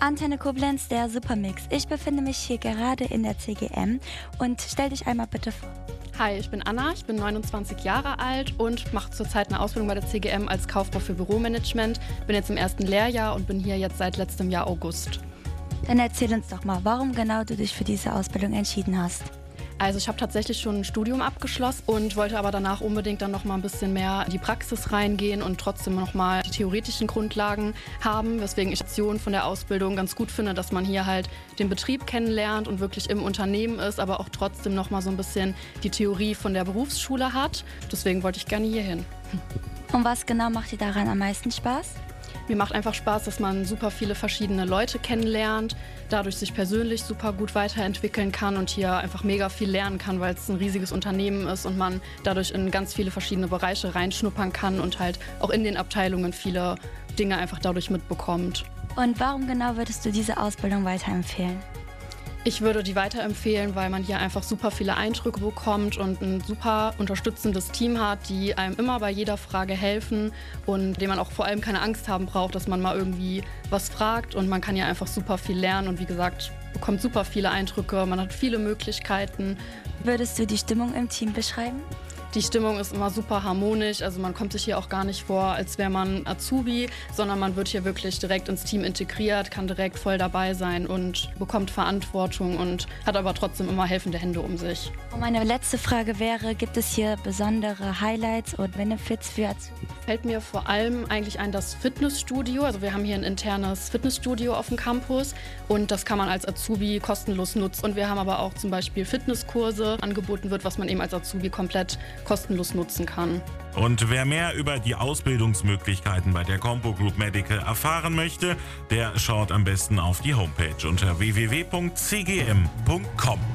Antenne Koblenz, der Supermix. Ich befinde mich hier gerade in der CGM und stell dich einmal bitte vor. Hi, ich bin Anna, ich bin 29 Jahre alt und mache zurzeit eine Ausbildung bei der CGM als Kauffrau für Büromanagement. Bin jetzt im ersten Lehrjahr und bin hier jetzt seit letztem Jahr August. Dann erzähl uns doch mal, warum genau du dich für diese Ausbildung entschieden hast. Also ich habe tatsächlich schon ein Studium abgeschlossen und wollte aber danach unbedingt dann noch mal ein bisschen mehr in die Praxis reingehen und trotzdem noch mal die theoretischen Grundlagen haben, weswegen ich die Option von der Ausbildung ganz gut finde, dass man hier halt den Betrieb kennenlernt und wirklich im Unternehmen ist, aber auch trotzdem noch mal so ein bisschen die Theorie von der Berufsschule hat. Deswegen wollte ich gerne hier hin. Und was genau macht dir daran am meisten Spaß? Mir macht einfach Spaß, dass man super viele verschiedene Leute kennenlernt, dadurch sich persönlich super gut weiterentwickeln kann und hier einfach mega viel lernen kann, weil es ein riesiges Unternehmen ist und man dadurch in ganz viele verschiedene Bereiche reinschnuppern kann und halt auch in den Abteilungen viele Dinge einfach dadurch mitbekommt. Und warum genau würdest du diese Ausbildung weiterempfehlen? Ich würde die weiterempfehlen, weil man hier einfach super viele Eindrücke bekommt und ein super unterstützendes Team hat, die einem immer bei jeder Frage helfen und dem man auch vor allem keine Angst haben braucht, dass man mal irgendwie was fragt. Und man kann hier einfach super viel lernen und wie gesagt, bekommt super viele Eindrücke, man hat viele Möglichkeiten. Würdest du die Stimmung im Team beschreiben? Die Stimmung ist immer super harmonisch, also man kommt sich hier auch gar nicht vor, als wäre man Azubi, sondern man wird hier wirklich direkt ins Team integriert, kann direkt voll dabei sein und bekommt Verantwortung und hat aber trotzdem immer helfende Hände um sich. Und meine letzte Frage wäre, gibt es hier besondere Highlights und Benefits für Azubis? Fällt mir vor allem eigentlich ein das Fitnessstudio, also wir haben hier ein internes Fitnessstudio auf dem Campus und das kann man als Azubi kostenlos nutzen und wir haben aber auch zum Beispiel Fitnesskurse angeboten wird, was man eben als Azubi komplett kostenlos nutzen kann. Und wer mehr über die Ausbildungsmöglichkeiten bei der Compo Group Medical erfahren möchte, der schaut am besten auf die Homepage unter www.cgm.com.